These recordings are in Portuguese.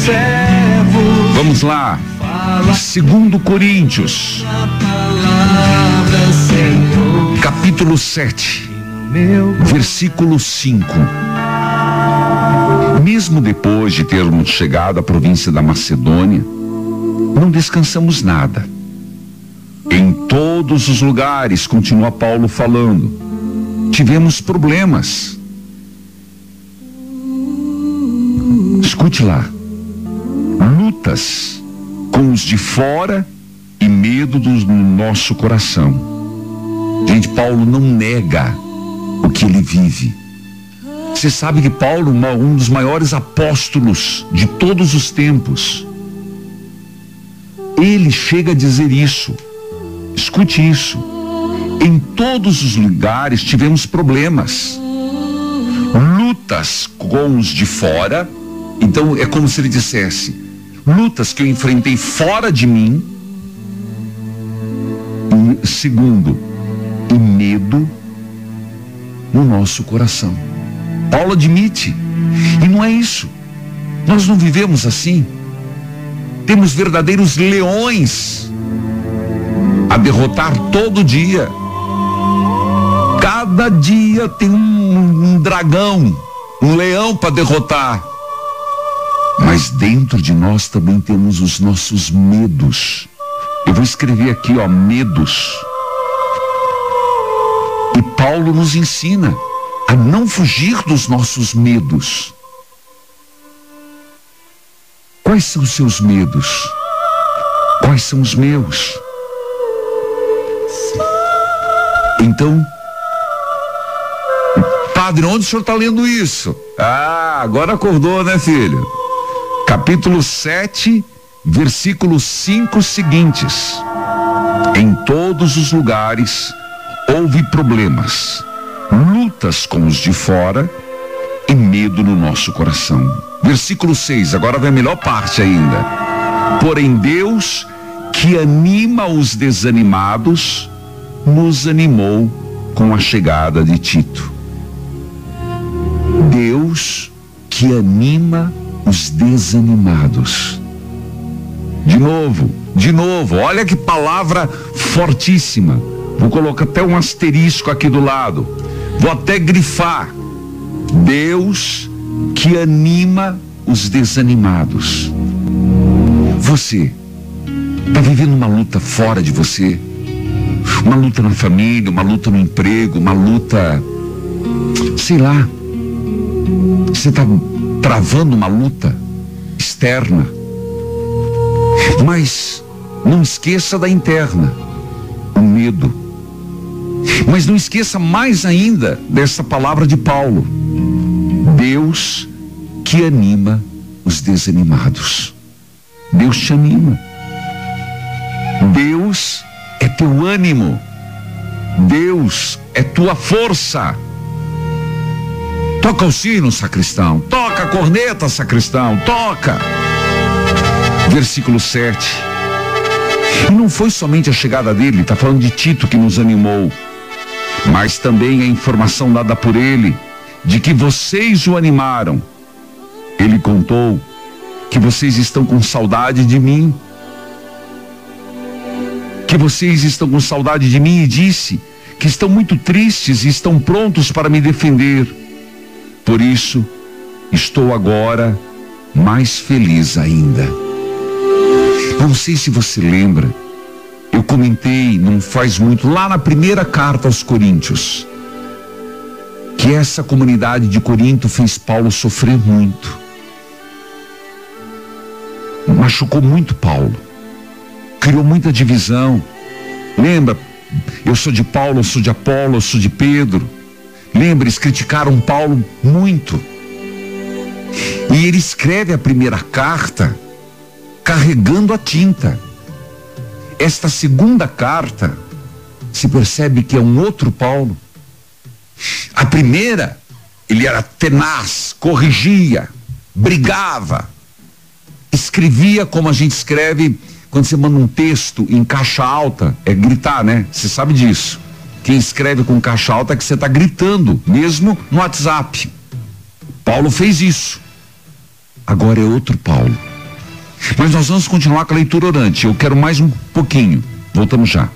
Vamos lá. 2 Coríntios, capítulo 7, versículo 5. Mesmo depois de termos chegado à província da Macedônia, não descansamos nada. Em todos os lugares, continua Paulo falando, tivemos problemas. Escute lá. Lutas com os de fora e medo do nosso coração. Gente, Paulo não nega o que ele vive. Você sabe que Paulo, um dos maiores apóstolos de todos os tempos, ele chega a dizer isso. Escute isso. Em todos os lugares tivemos problemas, lutas com os de fora. Então é como se ele dissesse: lutas que eu enfrentei fora de mim. E segundo, e medo no nosso coração. Paulo admite. E não é isso. Nós não vivemos assim. Temos verdadeiros leões a derrotar todo dia. Cada dia tem um dragão, um leão para derrotar. Mas dentro de nós também temos os nossos medos. Eu vou escrever aqui, medos. E Paulo nos ensina a não fugir dos nossos medos. Quais são os seus medos? Quais são os meus? Então, padre, onde o senhor está lendo isso? Agora acordou, né, filho? Capítulo 7, versículos 5 seguintes. Em todos os lugares houve problemas, lutas com os de fora e medo no nosso coração. Versículo 6, agora vem a melhor parte ainda. Porém Deus, que anima os desanimados, nos animou com a chegada de Tito. Deus que anima os desanimados. De novo, olha que palavra fortíssima. Vou colocar até um asterisco aqui do lado. Vou até grifar. Deus que anima os desanimados. Você está vivendo uma luta fora de você? Uma luta na família, uma luta no emprego, uma luta, sei lá. Você está travando uma luta externa. Mas não esqueça da interna, o medo. Mas não esqueça mais ainda dessa palavra de Paulo. Deus que anima os desanimados. Deus te anima. Deus é teu ânimo. Deus é tua força. Toca o sino, sacristão. Toca a corneta, sacristão. Toca. Versículo 7. E não foi somente a chegada dele, está falando de Tito, que nos animou, mas também a informação dada por ele de que vocês o animaram. Ele contou que vocês estão com saudade de mim, que vocês estão com saudade de mim, e disse que estão muito tristes e estão prontos para me defender. Por isso, estou agora mais feliz ainda. Não sei se você lembra, eu comentei não faz muito, lá na primeira carta aos Coríntios, que essa comunidade de Corinto fez Paulo sofrer muito. Machucou muito Paulo. Criou muita divisão. Lembra? Eu sou de Paulo, eu sou de Apolo, eu sou de Pedro. Lembra? Eles criticaram Paulo muito. E ele escreve a primeira carta carregando a tinta. Esta segunda carta se percebe que é um outro Paulo. A primeira, ele era tenaz, corrigia, brigava, escrevia como a gente escreve quando você manda um texto em caixa alta, é gritar, né? Você sabe disso. Quem escreve com caixa alta é que você está gritando, mesmo no WhatsApp. Paulo fez isso. Agora é outro Paulo. Mas nós vamos continuar com a leitura orante. Eu quero mais um pouquinho. Voltamos já.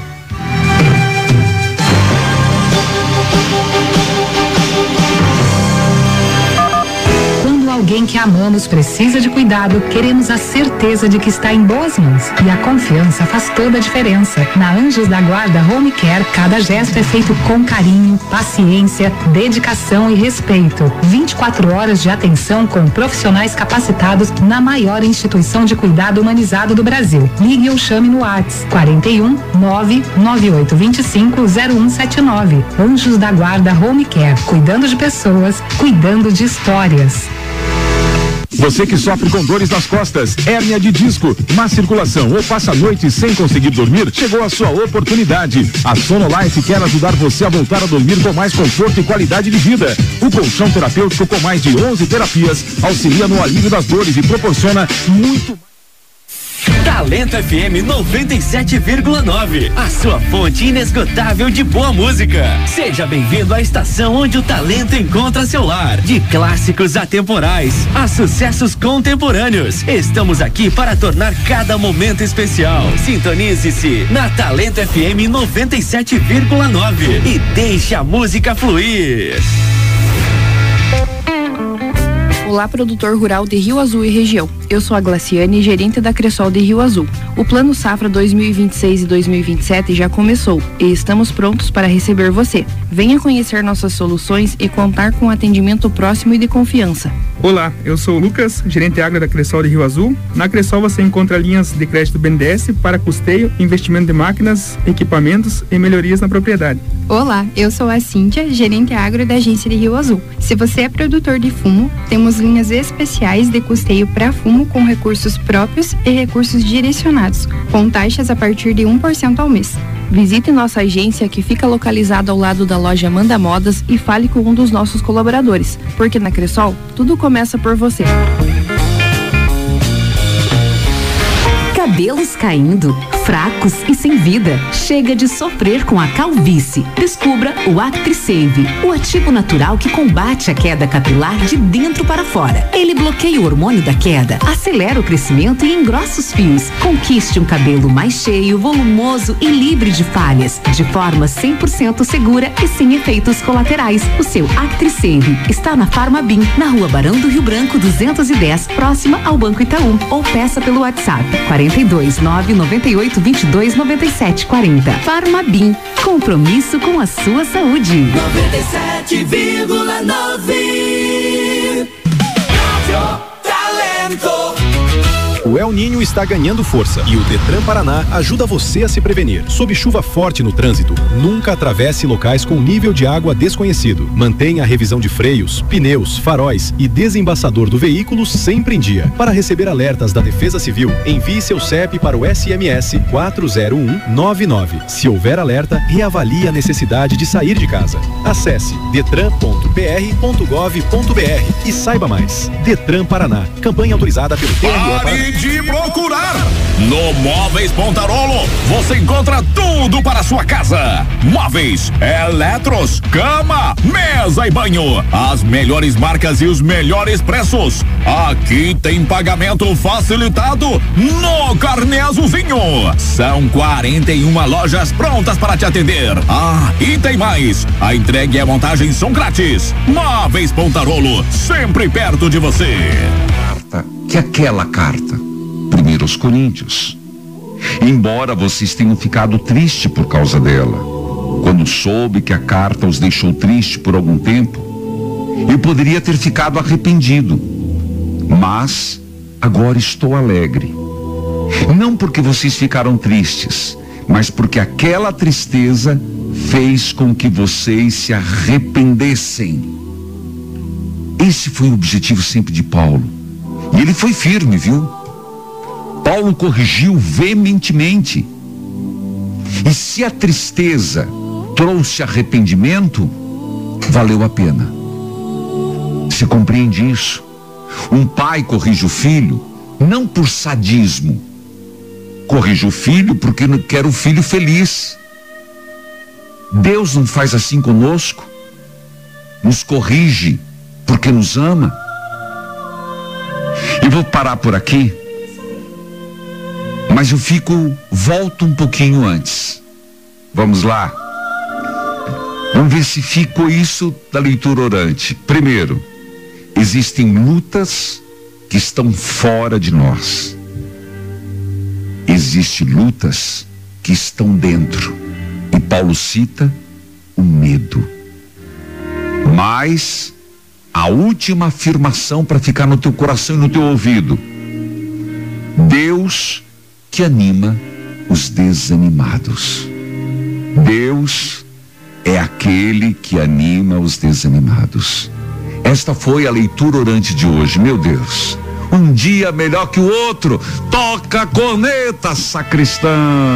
Alguém que amamos precisa de cuidado, queremos a certeza de que está em boas mãos. E a confiança faz toda a diferença. Na Anjos da Guarda Home Care, cada gesto é feito com carinho, paciência, dedicação e respeito. 24 horas de atenção com profissionais capacitados na maior instituição de cuidado humanizado do Brasil. Ligue ou chame no WhatsApp 41 99825 0179. Anjos da Guarda Home Care, cuidando de pessoas, cuidando de histórias. Você que sofre com dores nas costas, hérnia de disco, má circulação ou passa a noite sem conseguir dormir, chegou a sua oportunidade. A Sonolife quer ajudar você a voltar a dormir com mais conforto e qualidade de vida. O colchão terapêutico com mais de 11 terapias auxilia no alívio das dores e proporciona muito. Talento FM 97,9, a sua fonte inesgotável de boa música. Seja bem-vindo à estação onde o talento encontra seu lar. De clássicos atemporais a sucessos contemporâneos, estamos aqui para tornar cada momento especial. Sintonize-se na Talento FM 97,9 e deixe a música fluir. Olá, produtor rural de Rio Azul e região. Eu sou a Glaciane, gerente da Cressol de Rio Azul. O Plano Safra 2026 e 2027 já começou e estamos prontos para receber você. Venha conhecer nossas soluções e contar com atendimento próximo e de confiança. Olá, eu sou o Lucas, gerente agro da Cressol de Rio Azul. Na Cressol você encontra linhas de crédito BNDES para custeio, investimento de máquinas, equipamentos e melhorias na propriedade. Olá, eu sou a Cíntia, gerente agro da agência de Rio Azul. Se você é produtor de fumo, temos linhas especiais de custeio para fumo com recursos próprios e recursos direcionados, com taxas a partir de 1% ao mês. Visite nossa agência que fica localizada ao lado da loja Amanda Modas e fale com um dos nossos colaboradores, porque na Cressol tudo começa por você. Cabelos caindo, fracos e sem vida. Chega de sofrer com a calvície. Descubra o ActriSave, o ativo natural que combate a queda capilar de dentro para fora. Ele bloqueia o hormônio da queda, acelera o crescimento e engrossa os fios. Conquiste um cabelo mais cheio, volumoso e livre de falhas, de forma 100% segura e sem efeitos colaterais. O seu ActriSave está na Farmabim, na Rua Barão do Rio Branco 210, próxima ao Banco Itaú, ou peça pelo WhatsApp 42 998 22 97 40. Farmabim, compromisso com a sua saúde. 97,9 Talento. O El Ninho está ganhando força e o Detran Paraná ajuda você a se prevenir. Sob chuva forte no trânsito, nunca atravesse locais com nível de água desconhecido. Mantenha a revisão de freios, pneus, faróis e desembaçador do veículo sempre em dia. Para receber alertas da Defesa Civil, envie seu CEP para o SMS 40199. Se houver alerta, reavalie a necessidade de sair de casa. Acesse detran.pr.gov.br e saiba mais. Detran Paraná, campanha autorizada pelo TRE. De procurar. No Móveis Pontarolo, você encontra tudo para a sua casa. Móveis, eletros, cama, mesa e banho. As melhores marcas e os melhores preços. Aqui tem pagamento facilitado no Carnê Azulzinho. São 41 lojas prontas para te atender. Ah, e tem mais. A entrega e a montagem são grátis. Móveis Pontarolo, sempre perto de você. Que aquela carta, 1 aos Coríntios. Embora vocês tenham ficado tristes por causa dela, quando soube que a carta os deixou triste por algum tempo, eu poderia ter ficado arrependido, mas agora estou alegre. Não porque vocês ficaram tristes, mas porque aquela tristeza fez com que vocês se arrependessem. Esse foi o objetivo sempre de Paulo. E ele foi firme, viu? Paulo corrigiu veementemente. E se a tristeza trouxe arrependimento, valeu a pena. Você compreende isso? Um pai corrige o filho, não por sadismo. Corrige o filho porque não quer o filho feliz. Deus não faz assim conosco. Nos corrige porque nos ama. E vou parar por aqui, Mas volto um pouquinho antes. Vamos lá? Vamos ver se ficou isso da leitura orante. Primeiro, existem lutas que estão fora de nós. Existem lutas que estão dentro. E Paulo cita o medo. Mas a última afirmação para ficar no teu coração e no teu ouvido: Deus que anima os desanimados. Deus é aquele que anima os desanimados. Esta foi a leitura orante de hoje. Meu Deus, um dia melhor que o outro. Toca a corneta, sacristão.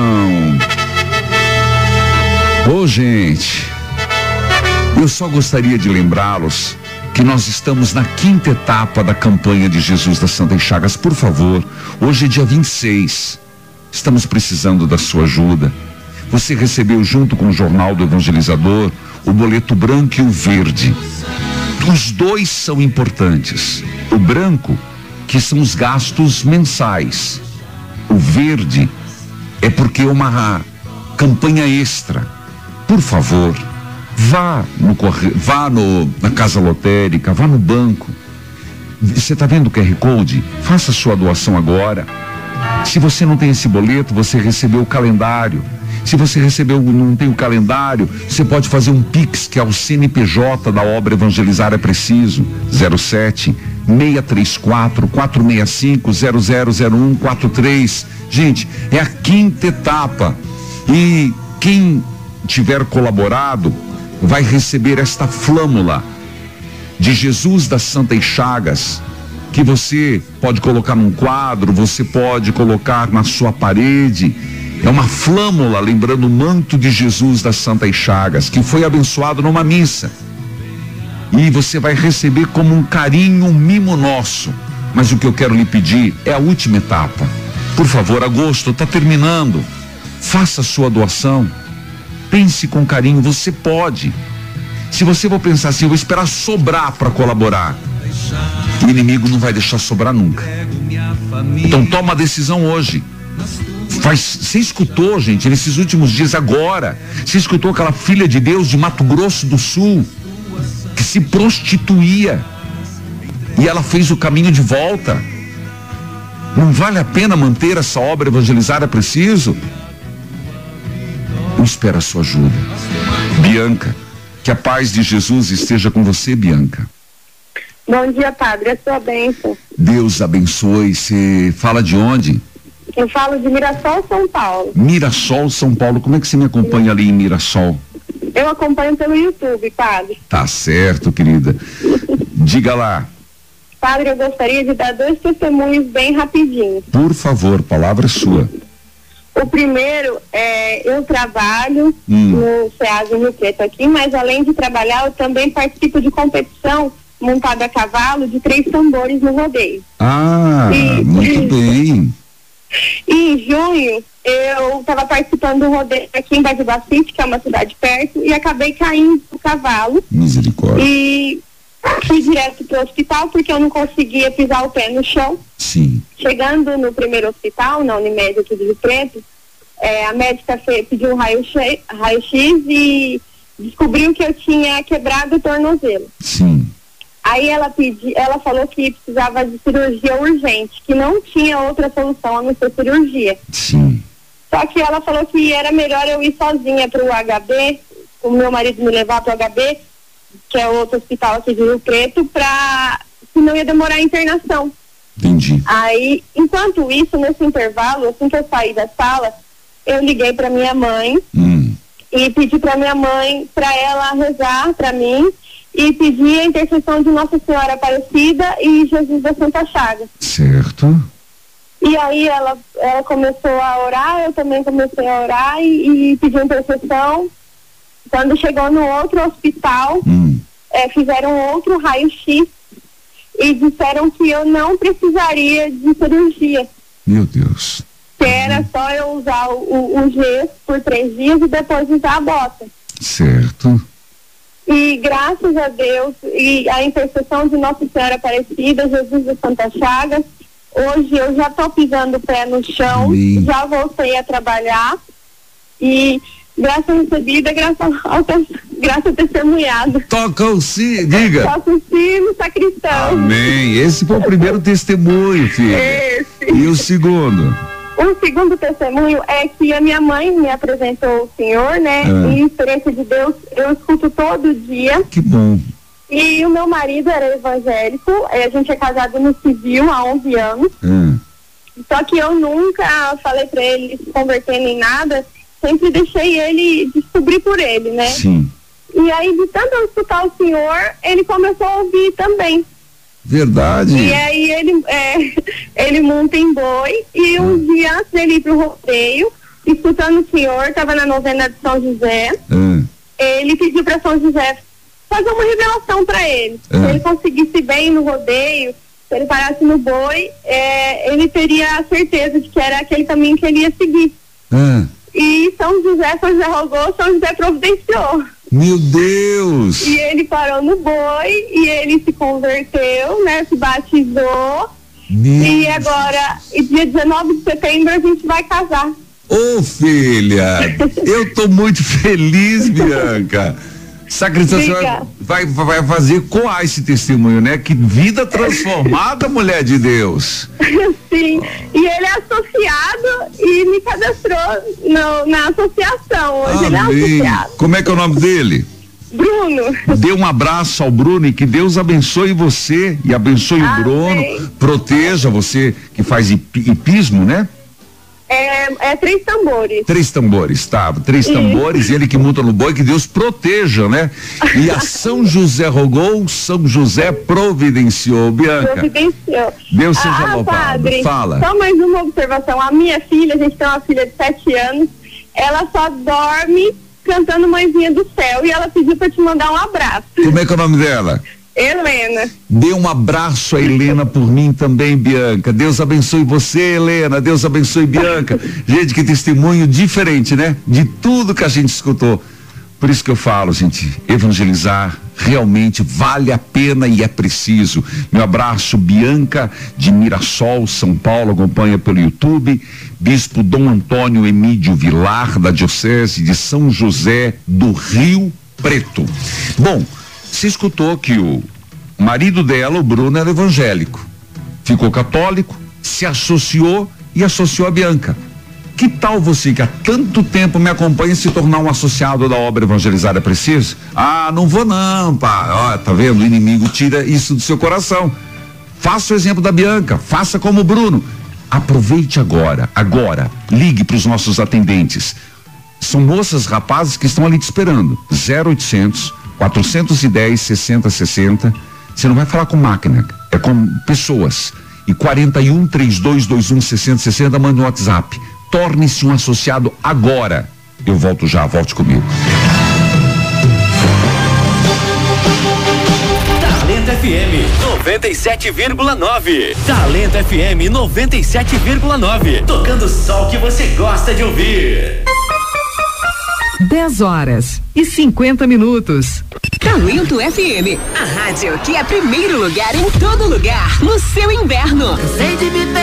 Ô, gente, eu só gostaria de lembrá-los que nós estamos na 5ª etapa da campanha de Jesus das Santas Chagas. Por favor, hoje é dia 26. Estamos precisando da sua ajuda. Você recebeu, junto com o Jornal do Evangelizador, o boleto branco e o verde. Os dois são importantes. O branco, que são os gastos mensais. O verde é porque é uma campanha extra. Por favor, vá na casa lotérica, vá no banco. Você está vendo o QR Code? Faça sua doação agora. Se você não tem esse boleto, você recebeu o calendário. Se você não tem o calendário, você pode fazer um Pix, que é o CNPJ da obra Evangelizar é Preciso, 07 634 465 000143. Gente, é a 5ª etapa. E quem tiver colaborado vai receber esta flâmula de Jesus das Santas Chagas, que você pode colocar num quadro, você pode colocar na sua parede. É uma flâmula lembrando o manto de Jesus das Santas Chagas, que foi abençoado numa missa. E você vai receber como um carinho, um mimo nosso. Mas o que eu quero lhe pedir é a última etapa. Por favor, agosto está terminando. Faça a sua doação. Pense com carinho, você pode. Se você for pensar assim, eu vou esperar sobrar para colaborar, o inimigo não vai deixar sobrar nunca. Então toma a decisão hoje. Você escutou, gente, nesses últimos dias agora, você escutou aquela filha de Deus de Mato Grosso do Sul, que se prostituía, e ela fez o caminho de volta. Não vale a pena manter essa obra Evangelizar é Preciso? Eu espero a sua ajuda. Bianca, que a paz de Jesus esteja com você, Bianca. Bom dia, padre, a sua bênção. Deus abençoe. Você fala de onde? Eu falo de Mirassol, São Paulo. Mirassol, São Paulo. Como é que você me acompanha ali em Mirassol? Eu acompanho pelo YouTube, padre. Tá certo, querida. Diga lá. Padre, eu gostaria de dar 2 testemunhos bem rapidinho. Por favor, palavra é sua. O primeiro é, eu trabalho no SEAS em Rio Preto aqui, mas além de trabalhar, eu também participo de competição montada a cavalo de 3 tambores no rodeio. Ah, muito bem. E em junho, eu estava participando do rodeio aqui em Bajubacite, que é uma cidade perto, e acabei caindo do cavalo. Misericórdia. E fui direto para o hospital porque eu não conseguia pisar o pé no chão. Sim. Chegando no primeiro hospital, na Unimed aqui de Rio Preto, a médica pediu um raio-x e descobriu que eu tinha quebrado o tornozelo. Sim. Aí ela falou que precisava de cirurgia urgente, que não tinha outra solução a não ser cirurgia. Sim. Só que ela falou que era melhor eu ir sozinha para o HB, o meu marido me levar para o HB, que é outro hospital aqui de Rio Preto, se não ia demorar a internação. Entendi. Aí, enquanto isso, nesse intervalo, assim que eu saí da sala, eu liguei para minha mãe e pedi para minha mãe, para ela rezar para mim e pedir a intercessão de Nossa Senhora Aparecida e Jesus da Santa Chaga. Certo. E aí ela começou a orar, eu também comecei a orar e pedi intercessão. Quando chegou no outro hospital, fizeram outro raio-x e disseram que eu não precisaria de cirurgia. Meu Deus. Que era só eu usar o gesso por 3 dias e depois usar a bota. Certo. E graças a Deus e a intercessão de Nossa Senhora Aparecida, Jesus de Santa Chagas, Hoje eu já tô pisando o pé no chão, já voltei a trabalhar e graça recebida, graça testemunhada. Toca o sino, diga. Toca o sino, sacristão. Amém. Esse foi o primeiro testemunho, filho. Esse. E o segundo? O segundo testemunho é que a minha mãe me apresentou o Senhor, né? E experiência de Deus, eu escuto todo dia. Que bom. E o meu marido era evangélico, a gente é casado no civil há 11 anos. Só que eu nunca falei pra ele se converter nem nada, sempre deixei ele descobrir por ele, né? Sim. E aí, de tanto eu escutar o Senhor, ele começou a ouvir também. Verdade. E aí ele monta em boi e um dia antes dele ir pro rodeio, escutando o Senhor, tava na novena de São José, ele pediu pra São José fazer uma revelação para ele. Se ele conseguisse bem no rodeio, se ele parasse no boi, ele teria a certeza de que era aquele caminho que ele ia seguir. E São José rogou, São José providenciou. Meu Deus! E ele parou no boi e ele se converteu, né? Se batizou. E agora, dia 19 de setembro, a gente vai casar. Ô, filha, eu tô muito feliz, Bianca. Sacristão, vai fazer coar esse testemunho, né? Que vida transformada, mulher de Deus. Sim, e ele é associado e me cadastrou na associação. Hoje ele é associado. Como é que é o nome dele? Bruno. Dê um abraço ao Bruno e que Deus abençoe você e abençoe o Bruno, proteja você que faz hipismo, né? É 3 tambores. 3 tambores, tá? 3 tambores, ele que monta no boi, que Deus proteja, né? E a São José rogou, São José providenciou. Bianca. Providenciou. Deus seja louvado. Padre, fala. Só mais uma observação. A minha filha, a gente tem uma filha de 7 anos, ela só dorme cantando Mãezinha do Céu e ela pediu pra te mandar um abraço. Como é que é o nome dela? Helena. Dê um abraço a Helena por mim também, Bianca. Deus abençoe você, Helena. Deus abençoe, Bianca. Gente, que testemunho diferente, né? De tudo que a gente escutou. Por isso que eu falo, gente, evangelizar realmente vale a pena e é preciso. Meu abraço, Bianca de Mirassol, São Paulo, acompanha pelo YouTube. Bispo Dom Antônio Emídio Vilar, da Diocese de São José do Rio Preto. Bom, você escutou que o marido dela, o Bruno, era evangélico. Ficou católico, se associou e associou a Bianca. Que tal você que há tanto tempo me acompanha se tornar um associado da obra Evangelizar é Preciso? Ah, não vou não, pá. Ó, tá vendo? O inimigo tira isso do seu coração. Faça o exemplo da Bianca, faça como o Bruno. Aproveite agora, ligue para os nossos atendentes. São moças, rapazes que estão ali te esperando. 0800 410 6060. Você não vai falar com máquina, é com pessoas. E 41 3221 6060, manda um WhatsApp. Torne-se um associado agora. Eu volto já, volte comigo. Talento FM 97,9. Talento FM 97,9. Tocando só o que você gosta de ouvir. 10h50. Talento FM, a rádio que é primeiro lugar em todo lugar, no seu inverno. Cansei de me